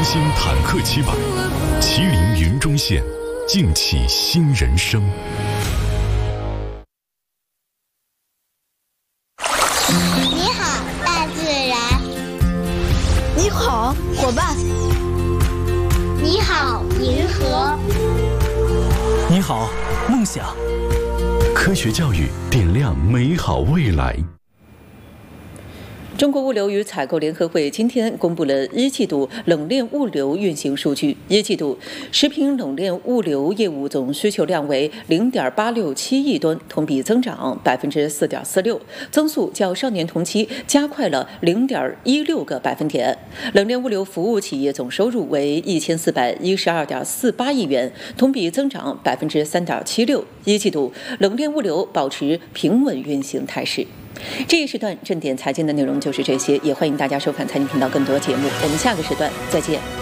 新坦克700，麒麟云中线，尽启新人生。 你好，大自然。 你好，伙伴。 你好，银河。 你好，梦想。 科学教育点亮美好未来。 中国物流与采购联合会今天公布了一季度冷链物流运行数据。一季度食品冷链物流业务总需求量为0.867亿吨，同比增长4.46%，增速较上年同期加快了0.16个百分点。冷链物流服务企业总收入为1412.48亿元，同比增长3.76%。一季度冷链物流保持平稳运行态势。这一时段正点财经的内容就是这些，也欢迎大家收看财经频道更多节目，我们下个时段再见。